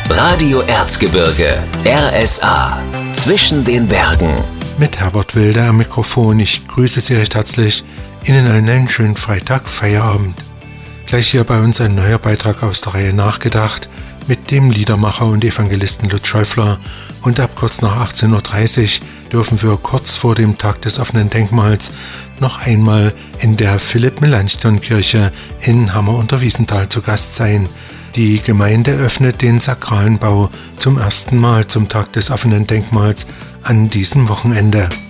Radio Erzgebirge, RSA, zwischen den Bergen. Mit Herbert Wilde am Mikrofon. Ich grüße Sie recht herzlich. Ihnen allen einen schönen Freitag, Feierabend. Gleich hier bei uns ein neuer Beitrag aus der Reihe Nachgedacht mit dem Liedermacher und Evangelisten Lutz Schäufler. Und ab kurz nach 18.30 Uhr dürfen wir kurz vor dem Tag des offenen Denkmals noch einmal in der Philipp-Melanchthon-Kirche in Hammer unter Wiesenthal zu Gast sein. Die Gemeinde öffnet den sakralen Bau zum ersten Mal zum Tag des offenen Denkmals an diesem Wochenende.